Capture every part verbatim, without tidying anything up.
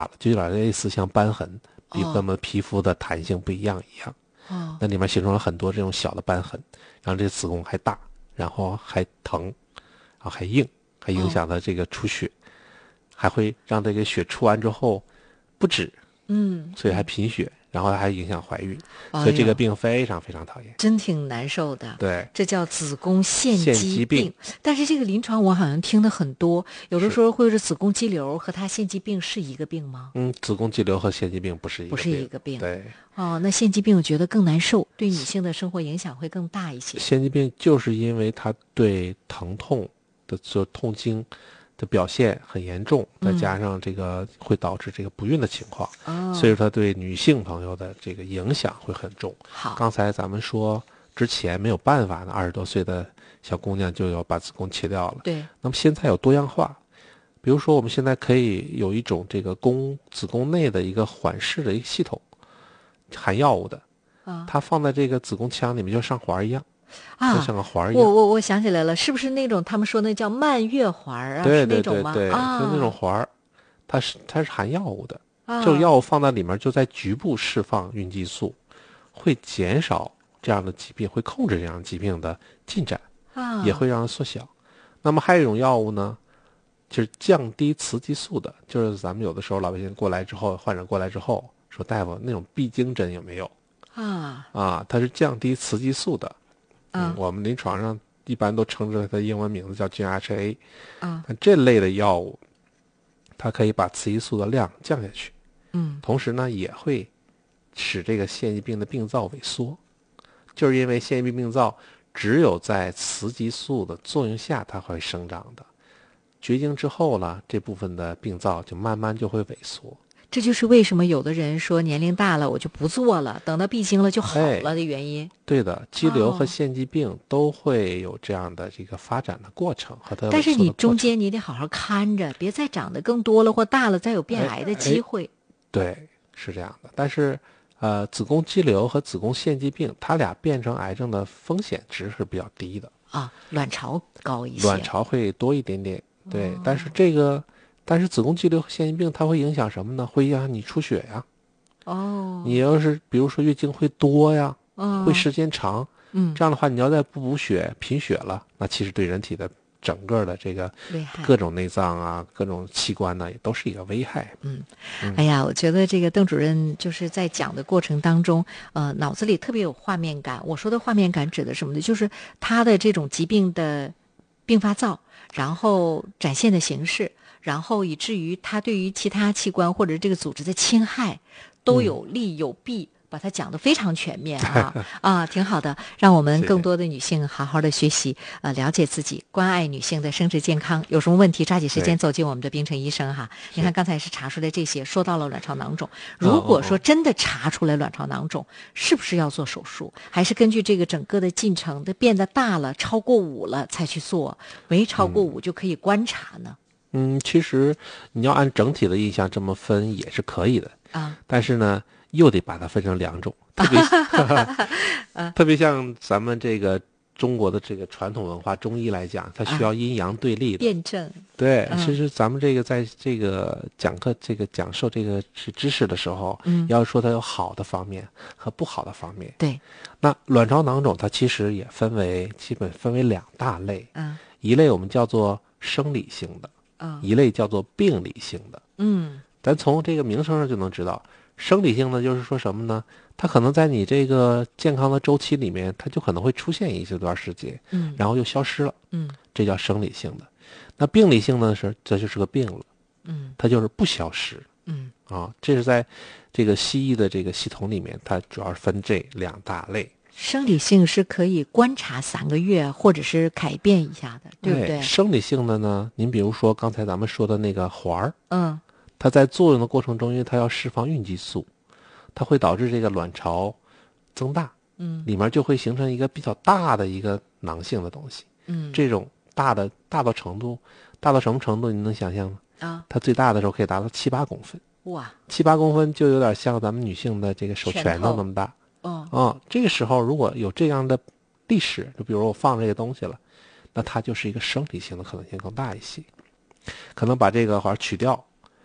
了，就有点类似像斑痕，比哦跟我们皮肤的弹性不一样一样。 哦那里面形成了很多这种小的斑痕，然后这个子宫还大，然后还疼，然后还硬，还影哦， 响了这个出血，还会让这个血出完之后不止， 嗯所以还嗯， 贫血，然后还影响怀孕，所以这个哎呦， 病非常非常讨厌。 真挺难受的。 对， 这叫子宫腺腺肌病肌病，但是这个临床我好像听的很多，有的是， 时候会是子宫肌瘤和它腺肌病是一个病吗？ 嗯，子宫肌瘤和腺肌病不是一不是一个病。 个病。 对， 哦，那腺肌病我觉得更难受，对女性的生活影响会更大一些。 腺肌病就是因为它对疼痛的就痛经的表现很严重，再嗯， 加上这个会导致这个不孕的情况，所以哦， 说它对女性朋友的这个影响会很重。 好， 刚才咱们说之前没有办法呢，二十多岁的小姑娘就要把子宫切掉了。 对， 那么现在有多样化，比如说我们现在可以有一种这个宫子宫内的一个缓释的一个系统，含药物的， 啊它放在这个子宫腔里面就像环儿一样，就啊， 像个环儿一样。 我我我想起来了，是不是那种他们说那叫蔓越环儿啊？是那对对种吗？ 对对，就那种啊环儿，它是它是含药物的，这种啊药物放在里面就在局部释放孕激素，会减少这样的疾病，会控制这样的疾病的进展，也啊会让它缩小。那么还有一种药物呢，就是降低雌激素的，就是咱们有的时候老百姓过来之后，患者过来之后说大夫那种闭经针有没有啊啊？它是降低雌激素的，嗯， 啊我们临床上一般都称之它的英文名字叫君 H A。 啊那这类的药物，它可以把雌激素的量降下去， 嗯同时呢也会使这个腺肌病的病灶萎缩，就是因为腺肌病病灶只有在雌激素的作用下它会生长的，绝经之后呢，这部分的病灶就慢慢就会萎缩。 这就是为什么有的人说年龄大了我就不做了，等到闭经了就好哎， 了的原因。 对的，肌瘤和哦， 腺肌病都会有这样的这个发展的过程和它萎但是你中缩的过程。 间你得好好看着，别再长得更多了或大了，再有变哎癌的哎， 机会。 对，是这样的。但是，呃，子宫肌瘤和子宫腺肌病，它俩变成癌症的风险值是比较低的， 啊，卵巢高一卵些。 巢会多一点点。对，但是这个，但是子宫肌瘤和腺肌病它会影响什么呢？会影响你出血呀。你哦， 要是比如说月经会多呀，会嗯时间长， 嗯， 这样的话你要再不补血、贫血了，那其实对人体的整个的这个危害。 各种内脏啊、各种器官呢，也都是一个危害。 嗯，哎呀，我觉得这个邓主任就是在讲的过程当中，呃，脑子里特别有画面感。我说的画面感指的什么呢？就是他的这种疾病的并发灶，然后展现的形式，然后以至于他对于其他器官或者这个组织的侵害，都有利有弊。把它讲得非常全面啊啊，挺好的，让我们谢谢更多的女性好好的学习，呃，了解自己，关爱女性的生殖健康。有什么问题，抓紧时间对走进我们的冰城医生哈。你看刚才是查出来这些，说到了卵巢囊肿， 嗯如果说嗯嗯真的查出来卵巢囊肿，是不是要做手术？还是根据这个整个的进程的变得大了，超过五了才去做？没超过五就可以观察呢？ 嗯，其实你要按整体的印象这么分也是可以的， 啊， 但是呢，又得把它分成两种，特别特别像咱们这个中国的这个传统文化中医来讲，它需要阴阳对立的。 辩证。 对， 嗯其实咱们这个在这个讲课、这个讲授这个是知识的时候， 嗯要说它有好的方面和不好的方面。 对， 那卵巢囊肿它其实也分为基本分为两大类， 嗯一类我们叫做生理性的， 嗯一类叫做病理性的。 嗯咱从这个名称上就能知道，生理性的就是说什么呢？它可能在你这个健康的周期里面，它就可能会出现一这段时间， 嗯然后又消失了， 嗯这叫生理性的。那病理性的是，这就是个病了， 嗯它就是不消失嗯啊。这是在这个西医的这个系统里面，它主要分这两大类。 生理性是可以观察三个月，或者是改变一下的，对不对？ 生理性的呢，您比如说刚才咱们说的那个环儿， 嗯它在作用的过程中，因为它要释放孕激素，它会导致这个卵巢增大， 嗯里面就会形成一个比较大的一个囊性的东西。 嗯这种大的大到程度，大到什么程度？你能想象吗？ 啊， 它最大的时候可以达到七八公分， 哇， 七八公分就有点像咱们女性的这个手拳头那么大哦啊。这个时候如果有这样的历史，就比如我放这个东西了，那它就是一个生理性的可能性更大一些，可能把这个环取掉。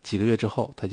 几个月之后他就